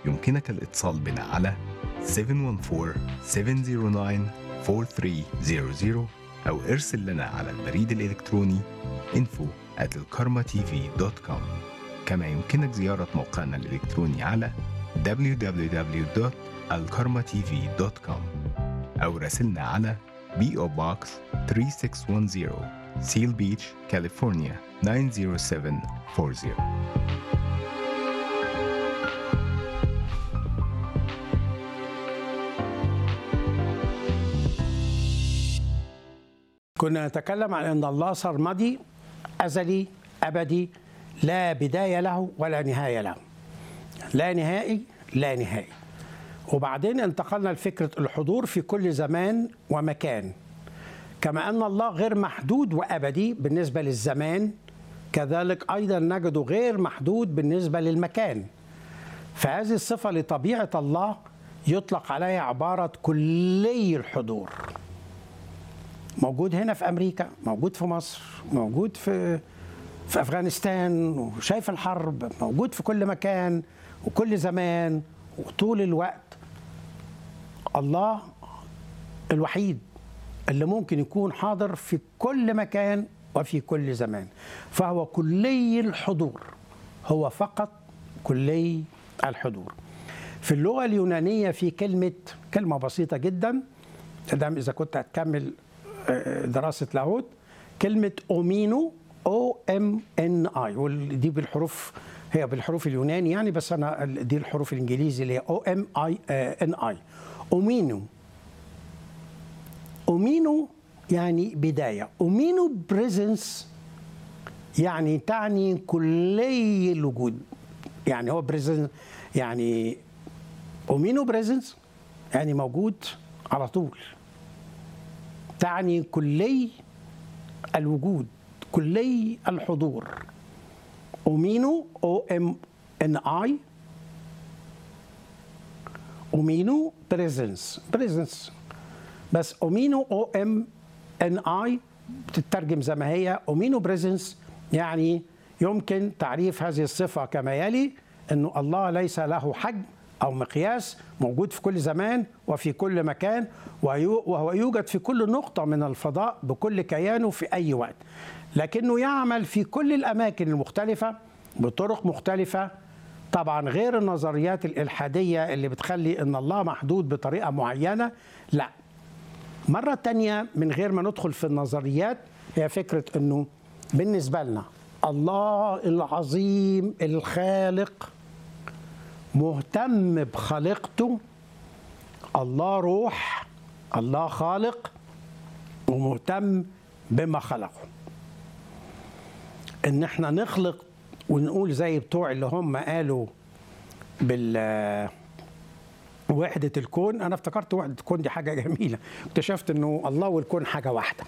يمكنك الاتصال بنا على 714-709-4300 أو ارسل لنا على البريد الإلكتروني info@elkarmatv.com. كما يمكنك زيارة موقعنا الإلكتروني على www.alkarmatv.com أو راسلنا على PO Box 3610 Seal Beach, California 90740. كنا نتكلم عن أن الله سرمدي أزلي أبدي، لا بداية له ولا نهاية له، لا نهائي لا نهائي. وبعدين انتقلنا لفكرة الحضور في كل زمان ومكان. كما أن الله غير محدود وأبدي بالنسبة للزمان، كذلك أيضا نجده غير محدود بالنسبة للمكان. فهذه الصفة لطبيعة الله يطلق عليها عبارة كلي الحضور. موجود هنا في أمريكا، موجود في مصر، موجود في أفغانستان وشايف الحرب، موجود في كل مكان وكل زمان وطول الوقت. الله الوحيد اللي ممكن يكون حاضر في كل مكان وفي كل زمان، فهو كلي الحضور، هو فقط كلي الحضور. في اللغة اليونانية في كلمة بسيطة جدا، إذا كنت هتكمل دراسة لاهوت، كلمة أومينو OMNI، ودي بالحروف، هي بالحروف اليوناني يعني، بس أنا دي الحروف الإنجليزي اللي هي OMINI. أومينو يعني بداية. أومينو بريزنس يعني تعني كلي الوجود، يعني هو بريزنس يعني أومينو بريزنس يعني موجود على طول، تعني كلي الوجود، كلي الحضور. أومينو OMNI، أومينو بريزنس بس أومينو OMNI بتترجم زي ما هي أومينو بريزنس، يعني يمكن تعريف هذه الصفة كما يلي: أنه الله ليس له حجم أو مقياس، موجود في كل زمان وفي كل مكان، وهو يوجد في كل نقطة من الفضاء بكل كيانه في أي وقت، لكنه يعمل في كل الأماكن المختلفة بطرق مختلفة، طبعا غير النظريات الإلحادية اللي بتخلي أن الله محدود بطريقة معينة. لا، مرة تانية من غير ما ندخل في النظريات، هي فكرة أنه بالنسبة لنا الله العظيم الخالق مهتم بخليقته، الله روح، الله خالق ومهتم بما خلقه. ان احنا نخلق ونقول زي بتوع اللي هم قالوا وحدة الكون، انا افتكرت وحدة الكون دي حاجة جميلة، اكتشفت انه الله والكون حاجة واحدة.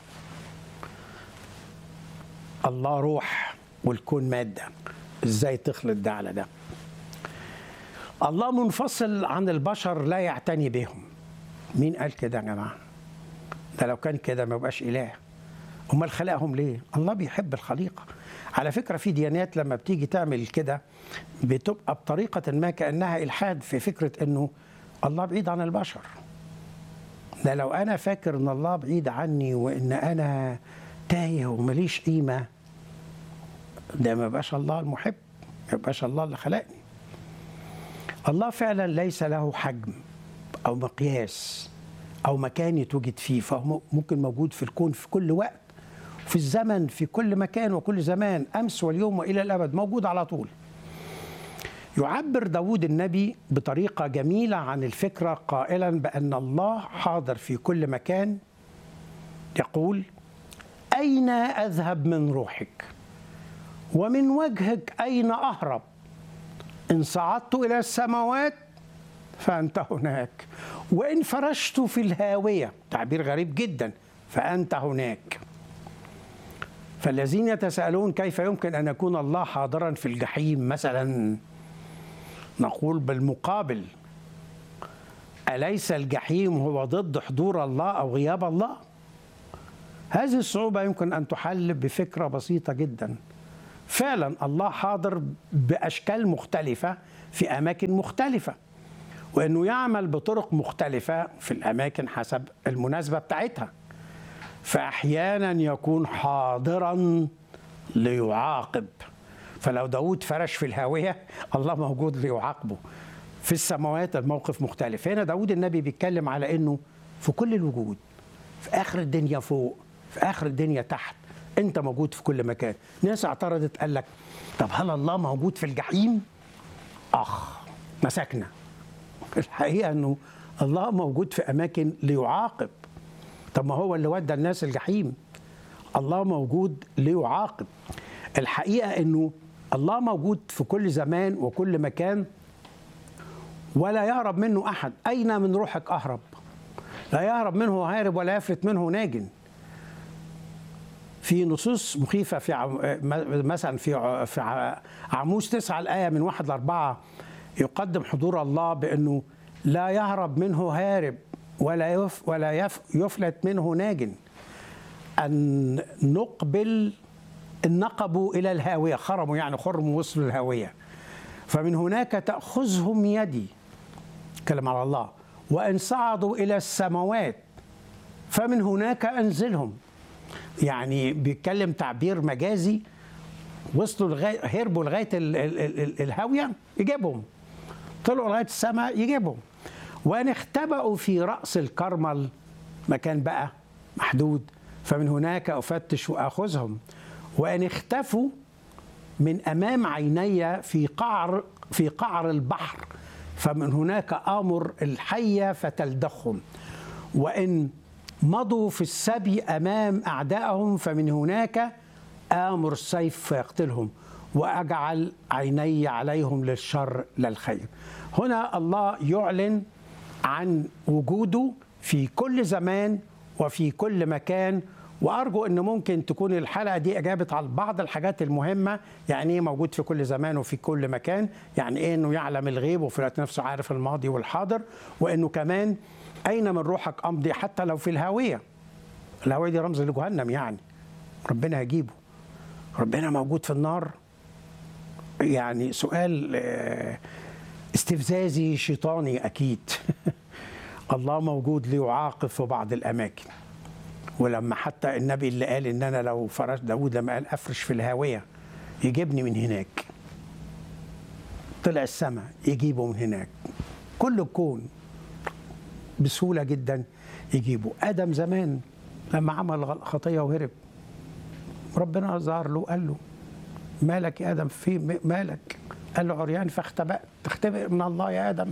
الله روح والكون مادة، ازاي تخلط ده على ده؟ الله منفصل عن البشر لا يعتني بهم. مين قال كده يا جماعة؟ ده لو كان كده ما يبقاش إله. امال خلقهم ليه؟ الله بيحب الخليقة. على فكرة في ديانات لما بتيجي تعمل كده بتبقى بطريقة ما كأنها إلحاد في فكرة أنه الله بعيد عن البشر. ده لو أنا فاكر أن الله بعيد عني وأن أنا تايه ومليش قيمة، ده ما يبقاش الله المحب، ما يبقاش الله اللي خلقني. الله فعلا ليس له حجم أو مقياس أو مكان يتوجد فيه، فهو ممكن موجود في الكون في كل وقت، في الزمن، في كل مكان وكل زمان، أمس واليوم وإلى الأبد، موجود على طول. يعبر داود النبي بطريقة جميلة عن الفكرة قائلا بأن الله حاضر في كل مكان. يقول: أين أذهب من روحك ومن وجهك أين أهرب؟ إن صعدت إلى السماوات فأنت هناك، وإن فرشت في الهاوية، تعبير غريب جدا، فأنت هناك. فالذين يتساءلون كيف يمكن أن يكون الله حاضرا في الجحيم مثلا، نقول بالمقابل: أليس الجحيم هو ضد حضور الله أو غياب الله؟ هذه الصعوبة يمكن أن تحل بفكرة بسيطة جدا. فعلا الله حاضر بأشكال مختلفة في أماكن مختلفة، وأنه يعمل بطرق مختلفة في الأماكن حسب المناسبة بتاعتها. فأحيانا يكون حاضرا ليعاقب. فلو داود فرش في الهاوية، الله موجود ليعاقبه. في السماوات الموقف مختلف. هنا داود النبي بيتكلم على أنه في كل الوجود، في آخر الدنيا فوق، في آخر الدنيا تحت، أنت موجود في كل مكان. ناس اعترضت قال لك طب هل الله موجود في الجحيم؟ مسكنا. الحقيقة أنه الله موجود في أماكن ليعاقب. طب ما هو اللي ودى الناس الجحيم. الله موجود ليعاقب. الحقيقة أنه الله موجود في كل زمان وكل مكان، ولا يهرب منه أحد. أين من روحك أهرب؟ لا يهرب منه هارب ولا يفلت منه ناج. في نصوص مخيفة مثلا في عاموس 9 الآية من 1 ل4 يقدم حضور الله بأنه لا يهرب منه هارب ولا يفلت منه ناج. أن نقبل النقب إلى الهاوية، خرموا يعني خرموا وصلوا الهاوية، فمن هناك تأخذهم يدي، كلام على الله، وإن صعدوا إلى السماوات فمن هناك أنزلهم. يعني بيتكلم تعبير مجازي، وصلوا هربوا لغاية الهاوية يجيبهم، طلعوا لغاية السماء يجيبهم. وإن اختبأوا في رأس الكرمل، مكان بقى محدود، فمن هناك أفتش وأخذهم. وإن اختفوا من أمام عيني في قعر البحر، فمن هناك آمر الحية فتلدخهم. وإن مضوا في السبي أمام أعدائهم، فمن هناك آمر السيف فيقتلهم، وأجعل عيني عليهم للشر لا الخير. هنا الله يعلن عن وجوده في كل زمان وفي كل مكان. وأرجو أن ممكن تكون الحلقة دي أجابت على بعض الحاجات المهمة. يعني إيه موجود في كل زمان وفي كل مكان؟ يعني إيه أنه يعلم الغيب وفي الوقت نفسه عارف الماضي والحاضر؟ وأنه كمان أين من روحك أمضي حتى لو في الهاوية. الهاوية دي رمز لجهنم، يعني ربنا هيجيبه. ربنا موجود في النار؟ يعني سؤال استفزازي شيطاني أكيد. الله موجود ليعاقب في بعض الأماكن. ولما حتى النبي اللي قال إن أنا لو فرش، داود لما قال أفرش في الهاوية يجيبني من هناك، طلع السماء يجيبه من هناك. كل الكون بسهولة جدا يجيبه. آدم زمان لما عمل خطية وهرب، ربنا ظهر له قال له مالك يا آدم، في مالك؟ قال له عريان فاختبأت. تختبئ من الله يا آدم؟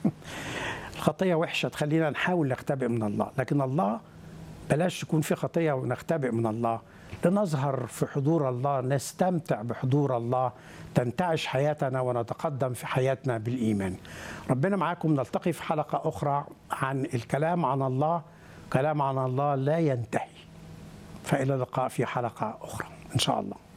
الخطية وحشة، تخلينا نحاول نختبئ من الله، لكن الله بلاش تكون في خطية ونختبئ من الله. لنظهر في حضور الله، نستمتع بحضور الله، تنتعش حياتنا ونتقدم في حياتنا بالإيمان. ربنا معاكم. نلتقي في حلقة أخرى عن الكلام عن الله. كلام عن الله لا ينتهي. فإلى اللقاء في حلقة أخرى إن شاء الله.